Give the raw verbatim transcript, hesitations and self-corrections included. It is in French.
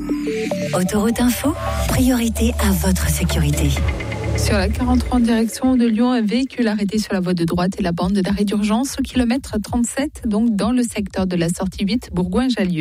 Autoroute Info, priorité à votre sécurité. Sur la quarante-trois en direction de Lyon, un véhicule arrêté sur la voie de droite et la bande d'arrêt d'urgence au kilomètre trente-sept, donc dans le secteur de la sortie huit Bourgoin-Jallieu.